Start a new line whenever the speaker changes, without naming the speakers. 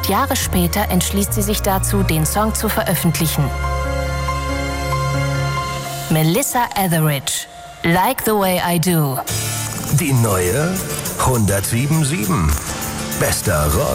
Erst Jahre später entschließt sie sich dazu, den Song zu veröffentlichen. Melissa Etheridge, Like the Way I Do.
Die neue 107.7. Bester Rock